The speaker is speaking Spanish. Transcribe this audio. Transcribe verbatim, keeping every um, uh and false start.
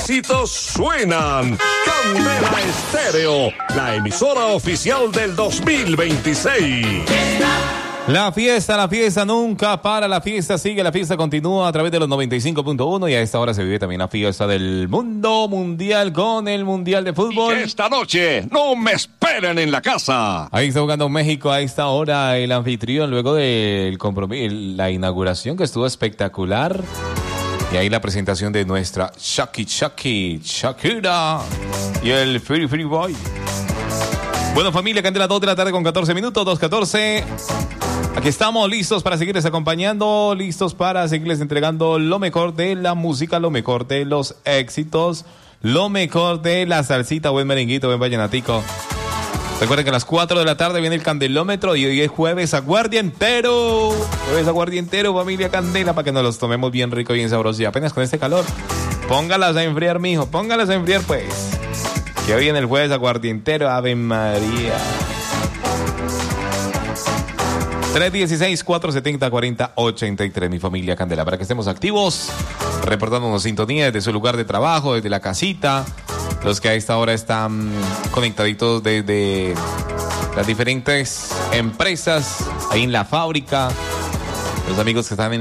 éxitos suenan. Candela Estéreo, la emisora oficial del dos mil veintiséis. La fiesta, la fiesta nunca para, la fiesta sigue, la fiesta continúa a través de los noventa y cinco punto uno y a esta hora se vive también la fiesta del mundo mundial con el Mundial de Fútbol. Y esta noche no me esperen en la casa. Ahí está jugando México a esta hora el anfitrión luego del compromiso, la inauguración que estuvo espectacular. Y ahí la presentación de nuestra Shaki Shaki, Shakira y el Free Free Boy. Bueno, familia, Candela, dos de la tarde con catorce minutos, dos catorce. Aquí estamos listos para seguirles acompañando, listos para seguirles entregando lo mejor de la música, lo mejor de los éxitos, lo mejor de la salsita, buen merenguito, buen vallenatico. Recuerden que a las cuatro de la tarde viene el candelómetro y hoy es jueves aguardientero. Jueves aguardientero, familia Candela, para que nos los tomemos bien rico y bien sabroso. Y apenas con este calor, póngalas a enfriar, mijo, póngalas a enfriar, pues. Que hoy en el jueves aguardientero, Ave María. tres uno seis, cuatro siete cero, cuatro cero ocho tres, mi familia Candela, para que estemos activos, reportándonos sintonía desde su lugar de trabajo, desde la casita, los que a esta hora están conectaditos desde las diferentes empresas, ahí en la fábrica, los amigos que están en